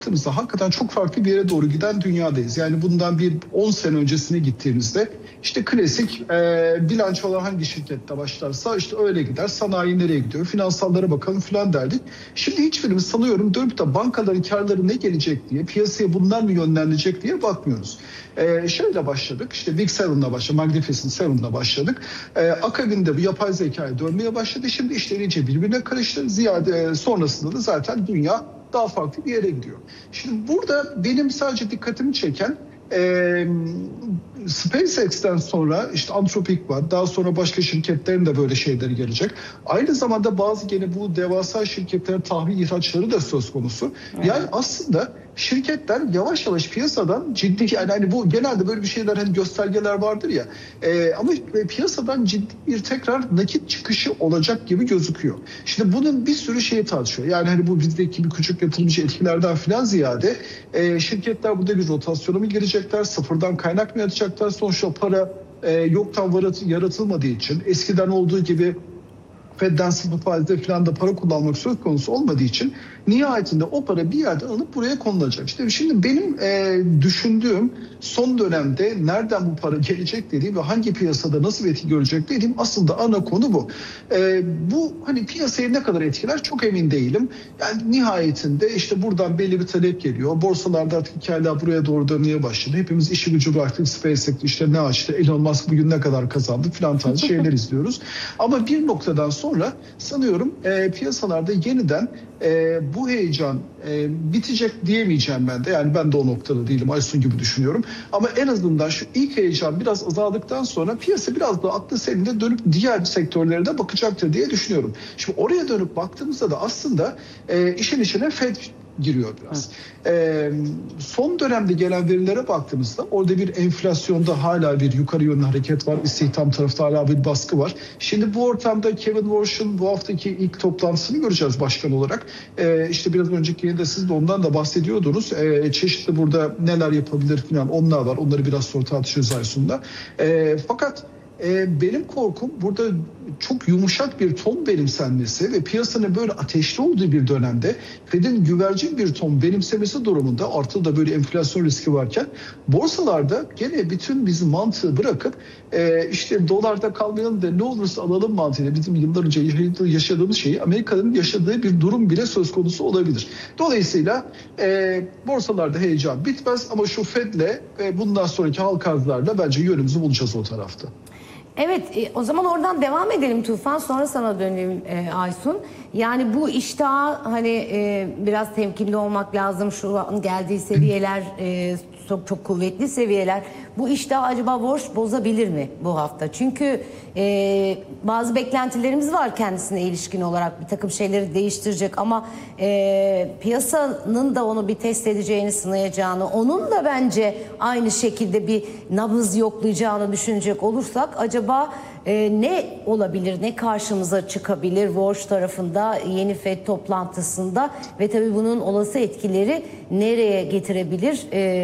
baktığımızda hakikaten çok farklı bir yere doğru giden dünyadayız. Yani bundan bir 10 sene öncesine gittiğimizde işte klasik bilançolar hangi şirkette başlarsa işte öyle gider. Sanayi nereye gidiyor? Finansallara bakalım falan derdik. Şimdi hiçbirimiz sanıyorum dönüp de bankaların karları ne gelecek diye, piyasaya bunlar mı yönlenecek diye bakmıyoruz. Şöyle başladık. İşte Big Seven'la başladık. Magnificent Seven'la başladık. Akabinde bu yapay zekaya dönmeye başladı. Şimdi işler iyice birbirine karıştı. Sonrasında da zaten dünya daha farklı bir yere gidiyor. Şimdi burada benim sadece dikkatimi çeken SpaceX'ten sonra işte Anthropic var. Daha sonra başka şirketlerin de böyle şeyleri gelecek. Aynı zamanda bazı gene bu devasa şirketlerin tahvil ihraçları da söz konusu. Evet. Yani aslında şirketler yavaş yavaş piyasadan ciddi, yani hani bu genelde böyle bir şeyler, hani göstergeler vardır ya, ama piyasadan ciddi bir tekrar nakit çıkışı olacak gibi gözüküyor. Şimdi bunun bir sürü şeyi tartışıyor. Yani hani bu bizdeki bir küçük yatırımcı etkilerden filan ziyade şirketler burada bir rotasyona mı girecekler, sıfırdan kaynak mı yaratacaklar, sonuçta para yoktan yaratılmadığı için, eskiden olduğu gibi Fed'den sıfır faizde falan da para kullanmak söz konusu olmadığı için nihayetinde o para bir yerden alınıp buraya konulacak. İşte şimdi benim düşündüğüm, son dönemde nereden bu para gelecek dediğim ve hangi piyasada nasıl bir etki görecek dediğim aslında ana konu bu. Bu hani piyasayı ne kadar etkiler çok emin değilim. Yani nihayetinde işte buradan belli bir talep geliyor. Borsalarda artık hikayeler buraya doğru dönmeye başladı. Hepimiz işi gücü bıraktık. SpaceX işte ne açtı, Elon Musk bugün ne kadar kazandı falan tarzı şeyler izliyoruz. Ama bir noktadan sonra sanıyorum piyasalarda yeniden bu heyecan bitecek diyemeyeceğim ben de. Yani ben de o noktada değilim. Aysun gibi düşünüyorum. Ama en azından şu ilk heyecan biraz azaldıktan sonra piyasa biraz da aklı selimde dönüp diğer sektörlere de bakacaktır diye düşünüyorum. Şimdi oraya dönüp baktığımızda da aslında işin içine Fed giriyor biraz. Son dönemde gelen verilere baktığımızda orada bir enflasyonda hala bir yukarı yönlü hareket var. İstihdam tarafta hala bir baskı var. Şimdi bu ortamda Kevin Warsh'un bu haftaki ilk toplantısını göreceğiz başkan olarak. İşte biraz önceki yayında siz de ondan da bahsediyordunuz. Çeşitli burada neler yapabilir falan onlar var. Onları biraz sonra tartışırız Aysun'da. Fakat benim korkum burada çok yumuşak bir ton benimsenmesi ve piyasanın böyle ateşli olduğu bir dönemde Fed'in güvercin bir ton benimsemesi durumunda, artı da böyle enflasyon riski varken borsalarda gene bütün bizim mantığı bırakıp işte dolarda kalmayalım da ne olursa alalım mantığıyla bizim yıllar önce yaşadığımız şeyi Amerika'nın yaşadığı bir durum bile söz konusu olabilir. Dolayısıyla borsalarda heyecan bitmez ama şu Fed'le bundan sonraki halka arzlarla bence yönümüzü bulacağız o tarafta. Evet, o zaman oradan devam edelim Tufan, sonra sana dönelim Aysun. Yani bu iştah hani biraz temkinli olmak lazım, şu an geldiği seviyeler çok kuvvetli seviyeler. Bu iştah acaba Warsh bozabilir mi bu hafta? Çünkü bazı beklentilerimiz var kendisine ilişkin olarak, bir takım şeyleri değiştirecek ama piyasanın da onu bir test edeceğini, sınayacağını, onun da bence aynı şekilde bir nabız yoklayacağını düşünecek olursak acaba ne olabilir, ne karşımıza çıkabilir Warsh tarafında yeni Fed toplantısında ve tabii bunun olası etkileri nereye getirebilir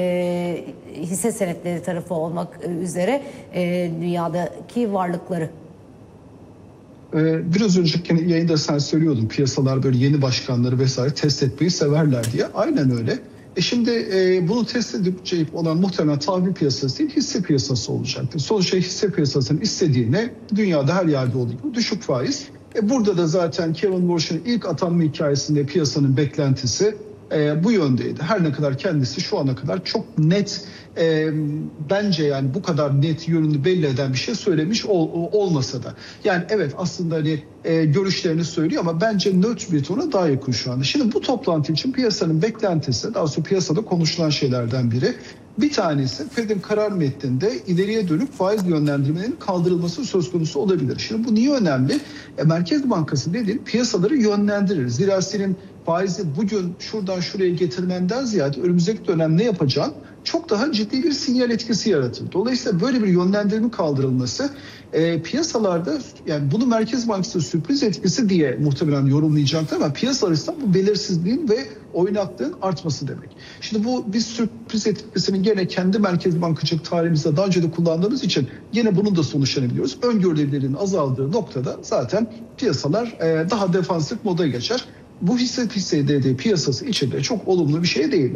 hisse senetleri tarafı olmak üzere dünyadaki varlıkları? Biraz önceki yayında sen söylüyordun, piyasalar böyle yeni başkanları vesaire test etmeyi severler diye. Aynen öyle. Şimdi bunu test edecek olan muhtemelen tahvil piyasası değil, hisse piyasası olacaktır. Sonuçta hisse piyasasının istediğine dünyada her yerde olduğu gibi düşük faiz. Burada da zaten Kevin Warsh'un ilk atanma hikayesinde piyasanın beklentisi bu yöndeydi. Her ne kadar kendisi şu ana kadar çok net, bence yani bu kadar net yönünü belli eden bir şey söylemiş olmasa da. Yani evet aslında hani görüşlerini söylüyor ama bence nötr bir tona daha yakın şu anda. Şimdi bu toplantı için piyasanın beklentisi, daha sonra piyasada konuşulan şeylerden biri. Bir tanesi Fed'in karar metninde ileriye dönük faiz yönlendirmelerinin kaldırılması söz konusu olabilir. Şimdi bu niye önemli? Merkez Bankası dediğin piyasaları yönlendirir. Zira senin faizi bugün şuradan şuraya getirmenden ziyade önümüzdeki dönem ne yapacağın çok daha ciddi bir sinyal etkisi yaratır. Dolayısıyla böyle bir yönlendirme kaldırılması piyasalarda, yani bunu Merkez Bankası sürpriz etkisi diye muhtemelen yorumlayacaktır ama piyasalar açısından bu belirsizliğin ve oynaklığın artması demek. Şimdi bu bir sürpriz etkisinin gene kendi Merkez Bankacılık tarihimizde daha önce de kullandığımız için gene bunun da sonuçlarını biliyoruz. Öngörülebilirliğin azaldığı noktada zaten piyasalar daha defansif moda geçer. bu hisse senedi piyasası içinde çok olumlu bir şey değil.